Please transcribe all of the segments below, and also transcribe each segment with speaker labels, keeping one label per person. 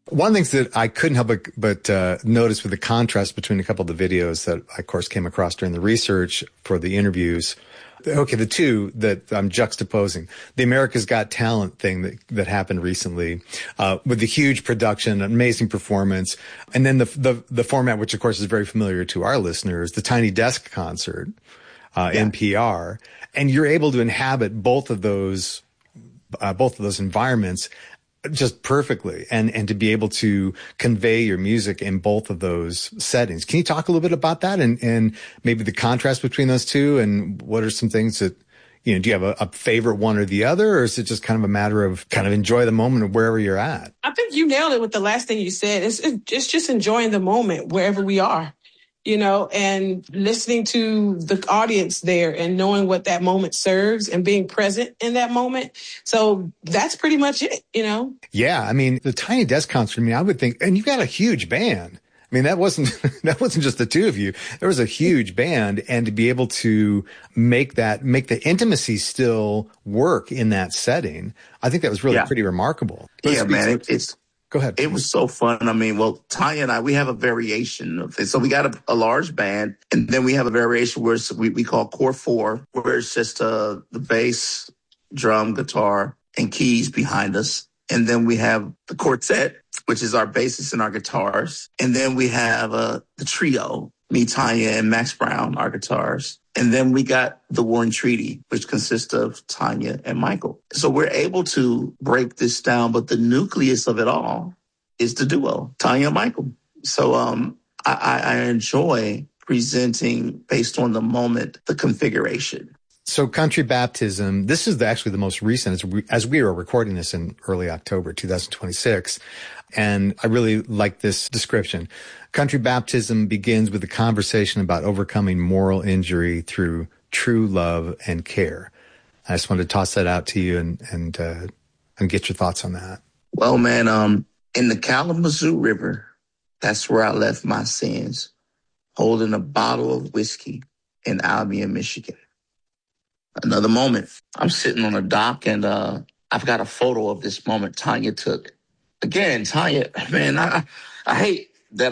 Speaker 1: One of the things that I couldn't help but notice with the contrast between a couple of the videos that I, of course, came across during the research for the interviews. Okay, the two that I'm juxtaposing, the America's Got Talent thing that happened recently, with the huge production, amazing performance, and then the format, which of course is very familiar to our listeners, the Tiny Desk concert, NPR, and you're able to inhabit both of those environments just perfectly, and to be able to convey your music in both of those settings. Can you talk a little bit about that and maybe the contrast between those two, and what are some things that, do you have a favorite one or the other, or is it just kind of a matter of kind of enjoy the moment of wherever you're at?
Speaker 2: I think you nailed it with the last thing you said. It's just enjoying the moment wherever we are. And listening to the audience there and knowing what that moment serves and being present in that moment. So that's pretty much it,
Speaker 1: Yeah. I mean, the Tiny Desk concert, I would think, and you've got a huge band. I mean, that wasn't just the two of you. There was a huge band, and to be able to make the intimacy still work in that setting, I think that was really pretty remarkable.
Speaker 3: Yeah, man.
Speaker 1: Go ahead.
Speaker 3: It was so fun. I mean, well, Tanya and I, we have a variation of it. So we got a large band, and then we have a variation where we call Core 4, where it's just the bass, drum, guitar, and keys behind us. And then we have the quartet, which is our bassist and our guitars. And then we have the trio, me, Tanya, and Max Brown, our guitars. And then we got the Warren Treaty, which consists of Tanya and Michael. So we're able to break this down, but the nucleus of it all is the duo, Tanya and Michael. So I enjoy presenting based on the moment, the configuration.
Speaker 1: So Country Baptism, this is actually the most recent, as we are recording this in early October 2026. And I really like this description. Country Baptism begins with a conversation about overcoming moral injury through true love and care. I just wanted to toss that out to you and get your thoughts on that.
Speaker 3: Well, man, in the Kalamazoo River, that's where I left my sins, holding a bottle of whiskey in Albion, Michigan. Another moment, I'm sitting on a dock, and I've got a photo of this moment Tanya took. Again, Tanya, man, I hate that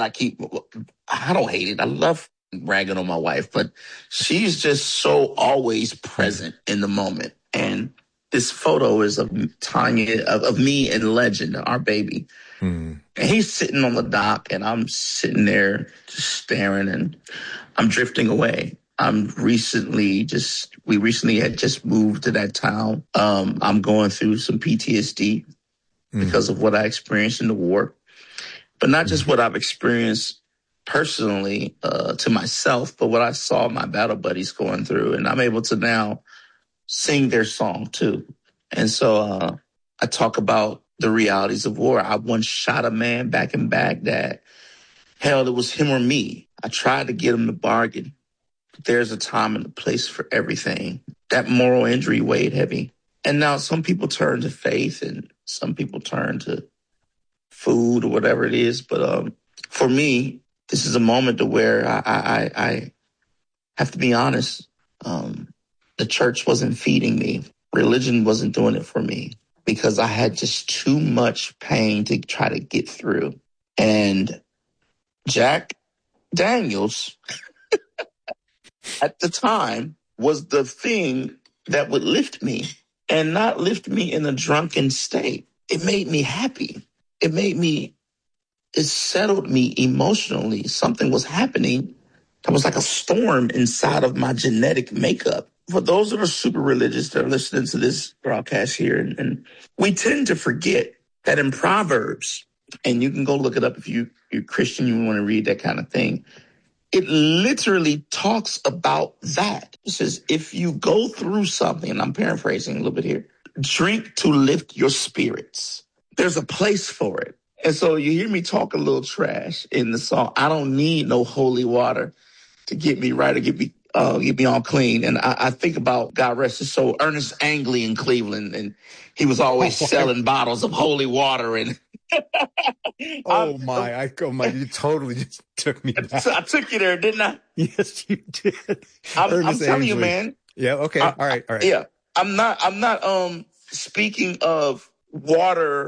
Speaker 3: I don't hate it. I love ragging on my wife, but she's just so always present in the moment. And this photo is of Tanya, of me and Legend, our baby. And he's sitting on the dock, and I'm sitting there just staring, and I'm drifting away. We recently had just moved to that town. I'm going through some PTSD because of what I experienced in the war. But not just what I've experienced personally to myself, but what I saw my battle buddies going through. And I'm able to now sing their song too. And so I talk about the realities of war. I once shot a man back in Baghdad. Hell, it was him or me. I tried to get him to bargain. But there's a time and a place for everything. That moral injury weighed heavy. And now some people turn to faith, and some people turn to food or whatever it is. But for me, this is a moment to where I have to be honest. The church wasn't feeding me. Religion wasn't doing it for me because I had just too much pain to try to get through. And Jack Daniels at the time was the thing that would lift me, and not lift me in a drunken state. It made me happy. It settled me emotionally. Something was happening that was like a storm inside of my genetic makeup. For those that are super religious that are listening to this broadcast here, and we tend to forget that in Proverbs, and you can go look it up if you're Christian, you want to read that kind of thing. It literally talks about that. It says, if you go through something, and I'm paraphrasing a little bit here, drink to lift your spirits. There's a place for it. And so you hear me talk a little trash in the song. I don't need no holy water to get me right or get me all clean. And I think about, God rest his soul, Ernest Angley in Cleveland, and he was always selling bottles of holy water. And
Speaker 1: Oh my! You totally just took me back.
Speaker 3: I took you there, didn't I?
Speaker 1: Yes, you did.
Speaker 3: I'm telling you, man.
Speaker 1: Yeah. Okay. All right.
Speaker 3: Yeah. I'm not speaking of water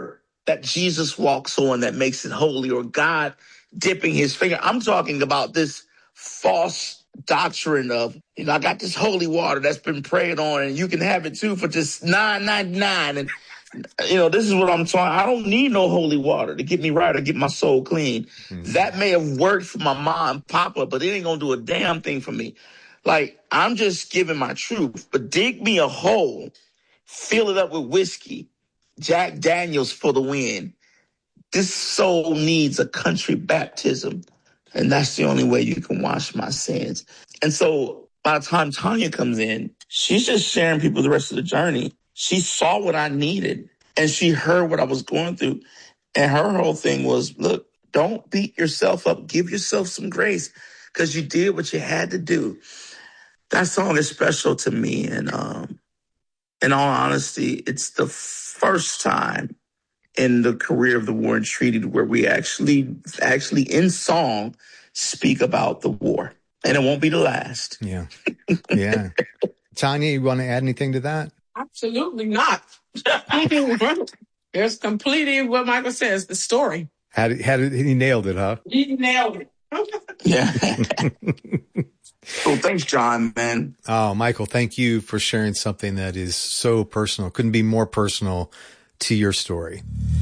Speaker 3: that Jesus walks on that makes it holy, or God dipping his finger. I'm talking about this false doctrine of, I got this holy water that's been prayed on and you can have it too for just $9.99. And, this is what I'm talking. I don't need no holy water to get me right or get my soul clean. Mm-hmm. That may have worked for my mom and papa, but it ain't going to do a damn thing for me. Like, I'm just giving my truth, but dig me a hole, fill it up with whiskey, Jack Daniels for the win. This soul needs a country baptism, and that's the only way you can wash my sins. And so by the time Tanya comes in, she's just sharing people the rest of the journey. She saw what I needed, and she heard what I was going through. And her whole thing was, look, don't beat yourself up. Give yourself some grace because you did what you had to do. That song is special to me. And in all honesty, it's the first time in the career of the War and Treaty where we actually in song speak about the war. And it won't be the last.
Speaker 1: Yeah. Yeah. Tanya, you want to add anything to that?
Speaker 2: Absolutely not. It's completely what Michael says, the story.
Speaker 1: He nailed it, huh?
Speaker 2: He nailed it.
Speaker 3: Yeah. Well, thanks, John, man.
Speaker 1: Oh, Michael, thank you for sharing something that is so personal. Couldn't be more personal to your story.